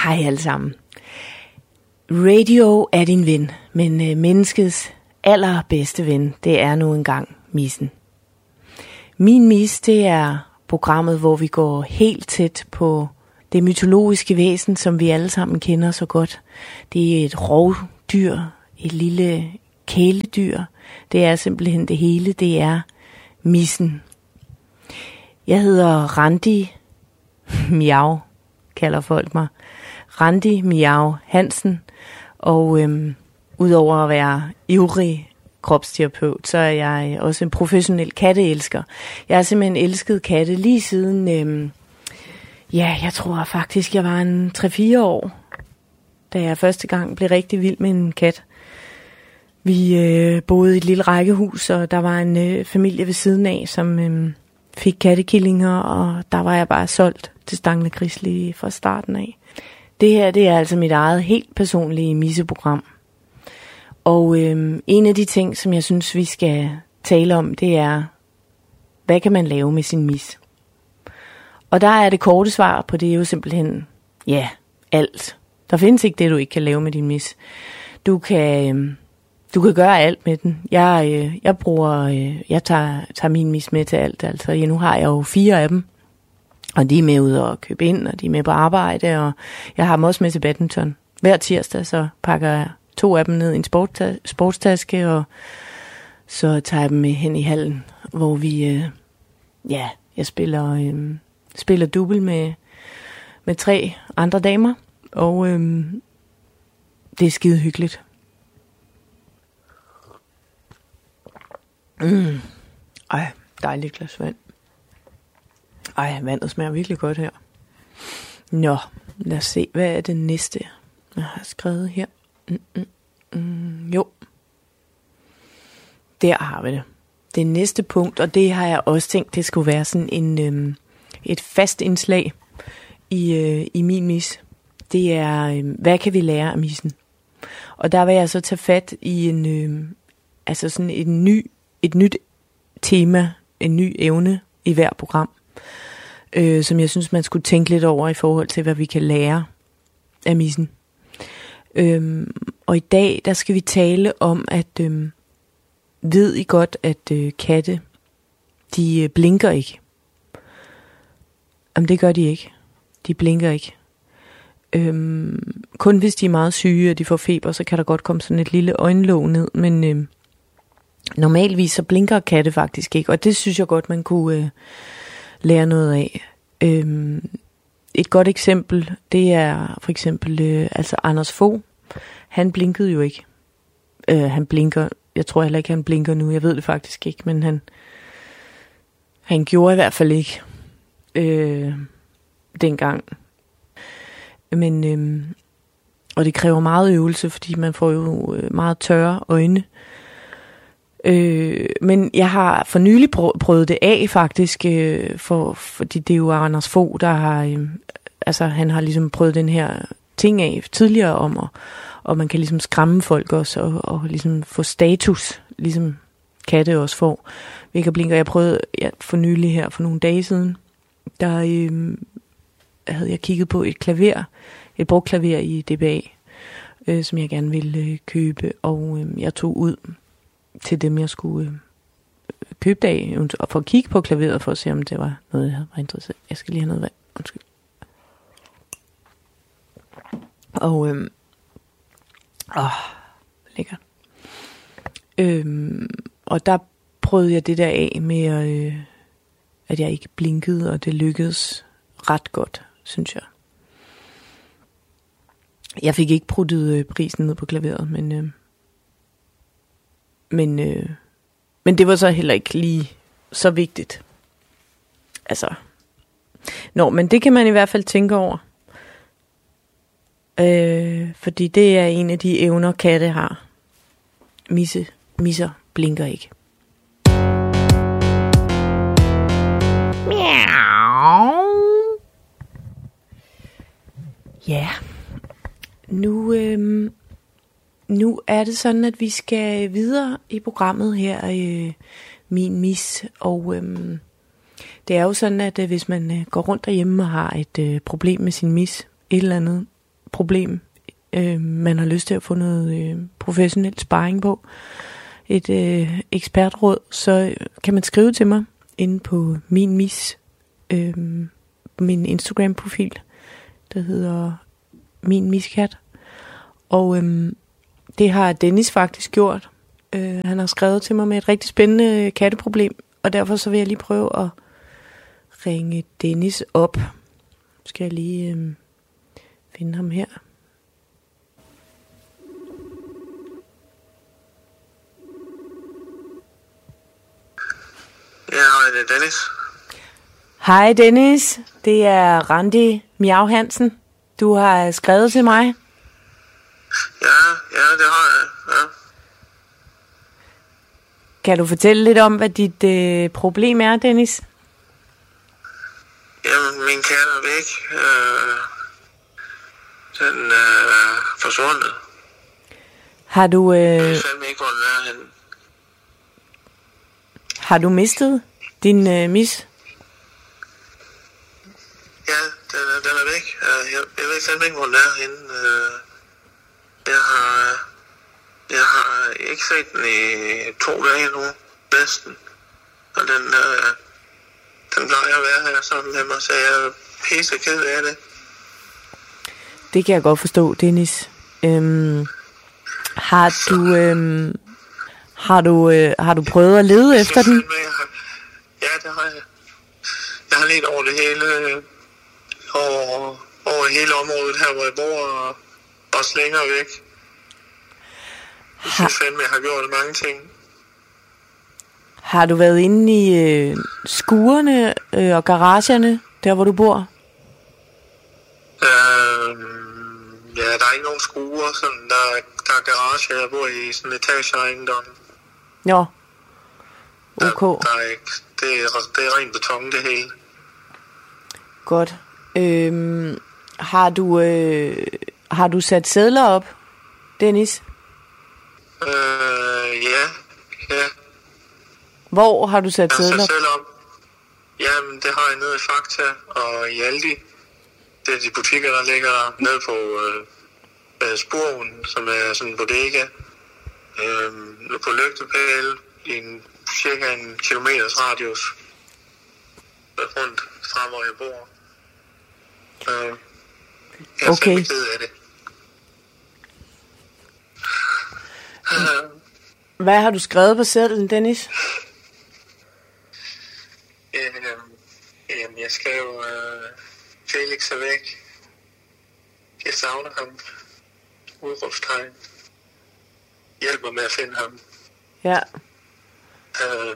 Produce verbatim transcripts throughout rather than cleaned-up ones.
Hej alle sammen. Radio er din ven, men øh, menneskets allerbedste ven, det er nu engang missen. Min mis, det er programmet, hvor vi går helt tæt på det mytologiske væsen, som vi alle sammen kender så godt. Det er et rovdyr, et lille kæledyr. Det er simpelthen det hele, det er missen. Jeg hedder Randi Miau, kalder folk mig. Randi Miau Hansen, og øhm, udover at være ivrig kropsterapeut, så er jeg også en professionel katteelsker. Jeg har simpelthen elsket katte lige siden, øhm, ja, jeg tror faktisk, jeg var en tre fire år, da jeg første gang blev rigtig vild med en kat. Vi øh, boede i et lille rækkehus, og der var en øh, familie ved siden af, som øh, fik kattekillinger, og der var jeg bare solgt til Stangle Grisli fra starten af. Det her, det er altså mit eget helt personlige misseprogram. Og øh, en af de ting, som jeg synes, vi skal tale om, det er, hvad kan man lave med sin mis? Og der er det korte svar på det jo simpelthen, ja, alt. Der findes ikke det, du ikke kan lave med din mis. Du kan, øh, du kan gøre alt med den. Jeg, øh, jeg bruger, øh, jeg tager, tager min mis med til alt. Altså, ja, nu har jeg jo fire af dem. Og de er med ud og købe ind, og de er med på arbejde, og jeg har dem også med til badminton. Hver tirsdag, så pakker jeg to af dem ned i en sportsta- sportstaske, og så tager jeg dem med hen i hallen, hvor vi, øh, ja, jeg spiller, øh, spiller double med, med tre andre damer, og øh, det er skide hyggeligt. Mm. Ej, dejligt glas vand. Ej, vandet smager virkelig godt her. Nå, lad os se, hvad er det næste, jeg har skrevet her. Mm, mm, mm, jo. Der har vi det. Det næste punkt, og det har jeg også tænkt, det skulle være sådan en, øhm, et fast indslag i, øh, i min mis. Det er, øh, hvad kan vi lære af missen? Og der vil jeg så tage fat i en, øh, altså sådan et, ny, et nyt tema, en ny evne i hver program. Øh, som jeg synes, man skulle tænke lidt over i forhold til, hvad vi kan lære af missen. Øhm, og i dag, der skal vi tale om, at øhm, ved I godt, at øh, katte, de øh, blinker ikke. Jamen, det gør de ikke. De blinker ikke. Øhm, kun hvis de er meget syge, og de får feber, så kan der godt komme sådan et lille øjenlåg ned, men øh, normalvis så blinker katte faktisk ikke, og det synes jeg godt, man kunne øh, lære noget af. Øhm, et godt eksempel, det er for eksempel øh, altså Anders Fogh. Han blinkede jo ikke. Øh, han blinker, jeg tror heller ikke, han blinker nu, jeg ved det faktisk ikke, men han, han gjorde i hvert fald ikke øh, dengang. Men, øh, og det kræver meget øvelse, fordi man får jo meget tørre øjne. Øh, men jeg har for nylig prøvet det af faktisk, øh, for, fordi det er jo Anders Fogh, der har, øh, altså han har ligesom prøvet den her ting af tidligere om, og, og man kan ligesom skræmme folk også, og, og ligesom få status, ligesom katte også får. Væk og blinker. Jeg prøvede ja, for nylig her, for nogle dage siden, der øh, havde jeg kigget på et klaver, et brugt klaver i D B A, øh, som jeg gerne ville øh, købe, og øh, jeg tog ud til dem, jeg skulle øh, købe af, og for at kigge på klaveret, for at se, om det var noget, jeg var interesseret. Jeg skal lige have noget vand. Undskyld. Og, øhm, åh, lækkert. Øhm, og der prøvede jeg det der af med, øh, at jeg ikke blinkede, og det lykkedes ret godt, synes jeg. Jeg fik ikke pruttet øh, prisen ned på klaveret, men... Øh, Men, øh, men det var så heller ikke lige så vigtigt. Altså. Nå, men det kan man i hvert fald tænke over. Øh, fordi det er en af de evner, katte har. Misse, misser blinker ikke. Miau. Ja. Nu... Øh, Nu er det sådan, at vi skal videre i programmet her, øh, min mis, og øh, det er jo sådan, at øh, hvis man øh, går rundt derhjemme og har et øh, problem med sin mis, et eller andet, problem, øh, man har lyst til at få noget øh, professionel sparring på, et øh, ekspertråd, så kan man skrive til mig inde på min mis, øh, min Instagram-profil, der hedder min miskat. Og øh, det har Dennis faktisk gjort. Øh, han har skrevet til mig med et rigtig spændende katteproblem, og derfor så vil jeg lige prøve at ringe Dennis op. Skal jeg lige øh, finde ham her. Ja, hej, det er Dennis. Hej Dennis, det er Randi Miau Hansen. Du har skrevet til mig. Ja, ja, det har jeg, ja. Kan du fortælle lidt om, hvad dit øh, problem er, Dennis? Jamen, min kat er væk. Øh, den er forsvundet. Har du, øh, Jeg ved fandme ikke, hvor den er henne. har du mistet din øh, mis? Ja, den er, den er væk. Øh, Jeg, jeg ved fandme ikke, hvor den er henne. Øh, Jeg har, jeg har ikke set den i to dage nu, næsten. Og den, øh, den plejer at være her sammen med mig, så jeg er pisse ked af det. Det kan jeg godt forstå, Dennis. Øhm, har du, øhm, har du, øh, har du prøvet at lede efter den? Jeg har, ja, det har jeg. Jeg har let over det hele, øh, over, over hele området her, hvor jeg bor, og også længere væk. Jeg synes fandme, jeg har gjort mange ting. Har du været inde i øh, skurene øh, og garagerne, der hvor du bor? Øhm, ja, der er ikke nogen skruer, sådan, der, der er garage, jeg bor i sådan en etageejendom. Jo. Der, Ok. der er ikke, det, er, det er ren beton, det hele. Godt. Øhm, har du øh, har du sat sedler op, Dennis? Øh, ja, ja. Hvor har du sat Jeg har sedler sat op? selv op. Jamen, det har jeg nede i Fakta og i Aldi. Det er de butikker, der ligger nede på øh, Sporen, som er sådan en bodega. Øh, på lygtepæle i en, cirka en kilometers radius rundt fra, hvor jeg bor. Øh, jeg er Okay. fandme ked af det. Øh, Hvad har du skrevet på sedlen, Dennis? øh, jamen, jeg skrev, øh, Felix er væk. Jeg savner ham. Udråbstegn. Hjælp mig med at finde ham. Ja. Øh,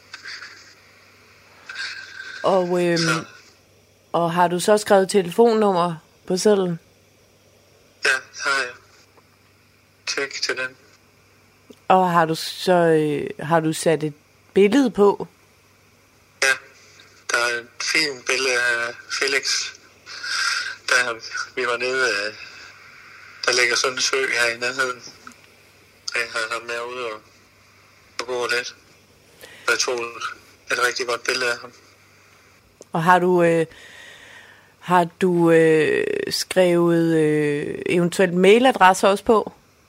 Og, øhm, så, og har du så skrevet telefonnummer på sedlen? ja, det har jeg. Tjek til den. Og har du så øh, har du sat et billede på? Ja, der er et fint billede af Felix. Der vi var nede, øh, der ligger sådan en sø her i nærheden. Jeg har ham med ude og, og gå lidt. Og jeg tog et, et rigtig godt billede af ham. Og har du øh, har du øh, skrevet øh, eventuelt mailadresse også på?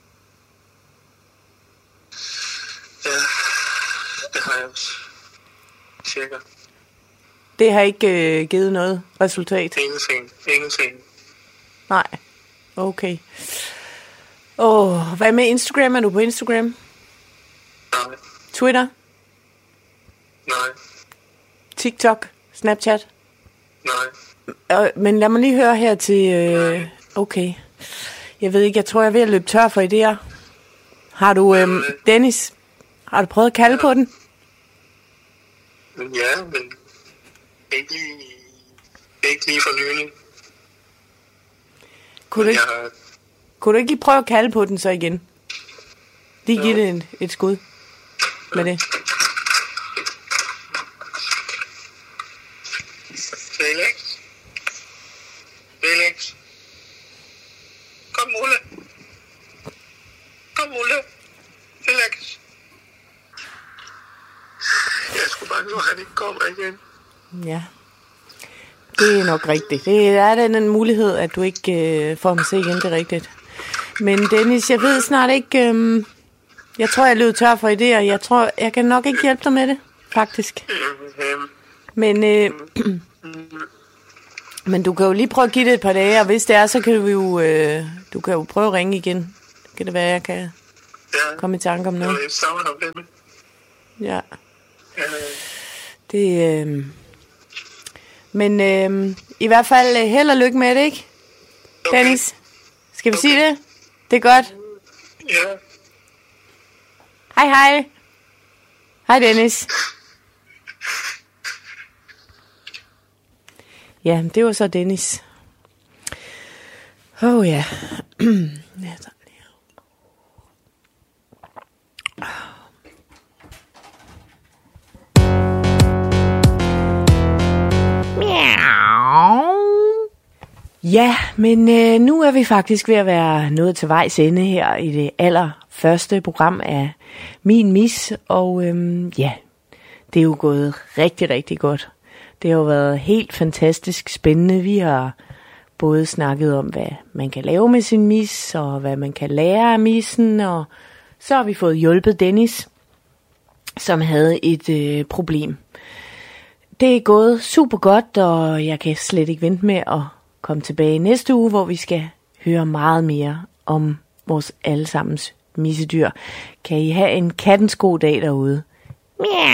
Ja, det har jeg også. Cirka. Det har ikke øh, givet noget resultat. Ingenting. Ingenting. Nej. Okay. Åh, hvad med Instagram? Er du på Instagram? Nej. Twitter? Nej. TikTok? Snapchat? Nej. Øh, men lad mig lige høre her til... Øh, okay. Jeg ved ikke, jeg tror, jeg er ved at løbe tør for idéer. Har du, øh, Dennis, har du prøvet at kalde på den? Ja, men ikke lige, ikke lige for nylig. Kunne du, ikke, Jeg har, kunne du ikke lige prøve at kalde på den så igen? Lige give det et, et skud med det. Felix? Felix? Kom, Mulle. Kom, Mulle. Felix. Jeg skulle bare nu, at han ikke kommer igen. Ja. Det er nok rigtigt. Det er den en mulighed, at du ikke øh, får ham se igen, det er rigtigt. Men Dennis, jeg ved snart ikke... Øh, jeg tror, jeg løb tør for idéer. Jeg tror, jeg kan nok ikke hjælpe dig med det, faktisk. Men, øh, men du kan jo lige prøve at give det et par dage, og hvis det er, så kan du jo, øh, du kan jo prøve at ringe igen. Kan det være, jeg kan ja. komme i tanke om noget? Jeg savner ham lidt. Ja. ja. Det, øh, men øh, i hvert fald øh, held og lykke med det, ikke? Okay. Dennis, skal vi okay. sige det? Det er godt. Ja. Hej, hej. Hej, Dennis. Ja, det var så Dennis. Åh oh, ja. Jeg tager lige Miau. Ja, men øh, nu er vi faktisk ved at være nået til vejs ende her i det allerførste program af Min Mis. Og øhm, ja, det er jo gået rigtig, rigtig godt. Det har jo været helt fantastisk spændende. Vi har både snakket om, hvad man kan lave med sin mis, og hvad man kan lære af missen. Og så har vi fået hjulpet Dennis, som havde et øh, problem. Det er gået super godt, og jeg kan slet ikke vente med at komme tilbage næste uge, hvor vi skal høre meget mere om vores allesammens missedyr. Kan I have en kattens god dag derude? Miau.